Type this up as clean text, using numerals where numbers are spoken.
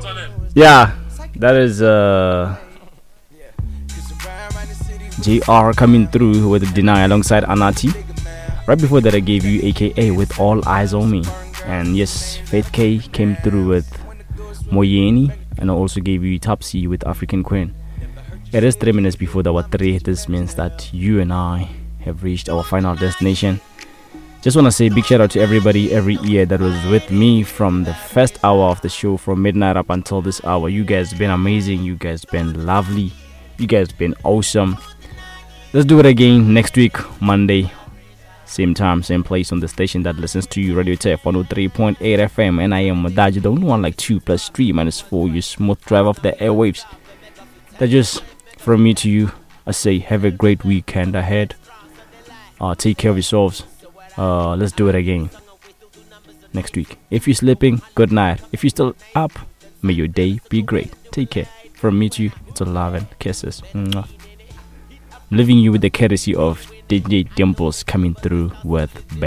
Yeah, that is JR coming through with Deny alongside Anati. Right before that, I gave you AKA with All Eyes on Me. And yes, Faith K came through with Moyeni. And I also gave you Topsy with African Queen. It is 3 minutes before the what 3. This means that you and I have reached our final destination. Just want to say big shout out to everybody every year that was with me from the first hour of the show, from midnight up until this hour. You guys been amazing. You guys been lovely. You guys been awesome. Let's do it again next week, Monday. Same time, same place on the station that listens to you, Radio TF 103.8 FM. And I am Madaji, the only one like 2 plus 3 minus 4. You smooth drive off the airwaves. That just from me to you, I say have a great weekend ahead. Take care of yourselves. Let's do it again next week. If you're sleeping, good night. If you're still up, may your day be great. Take care. From me to you, it's all love and kisses. Mwah. Leaving you with the courtesy of DJ Dimples coming through with